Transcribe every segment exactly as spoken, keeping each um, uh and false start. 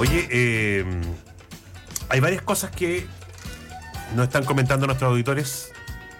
Oye, eh, hay varias cosas que nos están comentando nuestros auditores.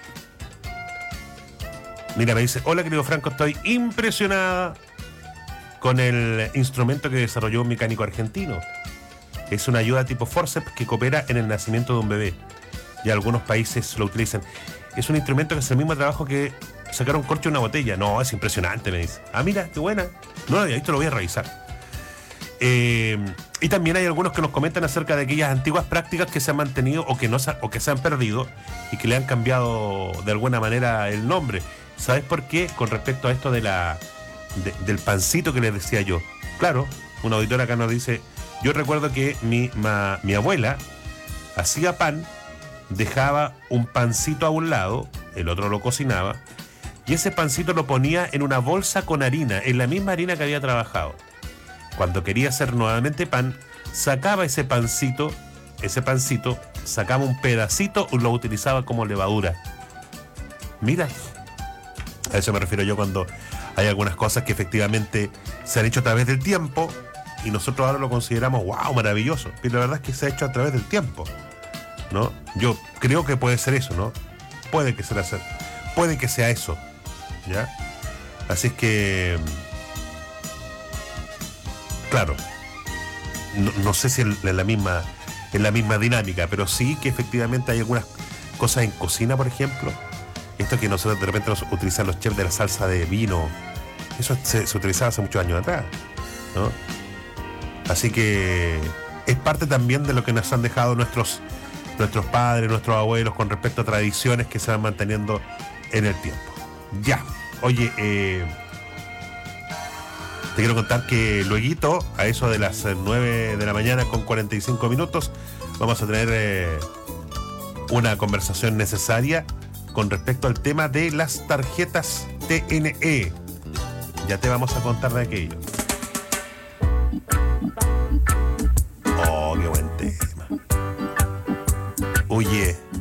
Mira, me dice, hola querido Franco, estoy impresionada con el instrumento que desarrolló un mecánico argentino. Es una ayuda tipo forceps que coopera en el nacimiento de un bebé. Y algunos países lo utilizan. Es un instrumento que es el mismo trabajo que sacar un corcho de una botella. No, es impresionante, me dice. Ah, mira, qué buena. No lo había visto, lo voy a revisar. Eh, y también hay algunos que nos comentan acerca de aquellas antiguas prácticas que se han mantenido o que, no se, o que se han perdido y que le han cambiado de alguna manera el nombre. ¿Sabes por qué? Con respecto a esto de la de, del pancito que les decía yo. Claro, una auditora acá nos dice, yo recuerdo que mi, ma, mi abuela hacía pan, dejaba un pancito a un lado, el otro lo cocinaba, y ese pancito lo ponía en una bolsa con harina, en la misma harina que había trabajado. Cuando quería hacer nuevamente pan, sacaba ese pancito, ese pancito, sacaba un pedacito y lo utilizaba como levadura. Mira, a eso me refiero yo cuando hay algunas cosas que efectivamente se han hecho a través del tiempo y nosotros ahora lo consideramos, wow, maravilloso. Pero la verdad es que se ha hecho a través del tiempo, ¿no? Yo creo que puede ser eso, ¿no? Puede que sea, puede que sea eso, ¿ya? Así es que... Claro, no, no sé si en la misma en la misma dinámica, pero sí que efectivamente hay algunas cosas en cocina, por ejemplo. Esto que nosotros de repente nos utilizan los chefs de la salsa de vino, eso se, se utilizaba hace muchos años atrás, ¿no? Así que es parte también de lo que nos han dejado nuestros, nuestros padres, nuestros abuelos con respecto a tradiciones que se van manteniendo en el tiempo. Ya, oye, eh... te quiero contar que lueguito, a eso de las nueve de la mañana con cuarenta y cinco minutos, vamos a tener eh, una conversación necesaria con respecto al tema de las tarjetas T N E. Ya te vamos a contar de aquello. Oh, qué buen tema. Oye.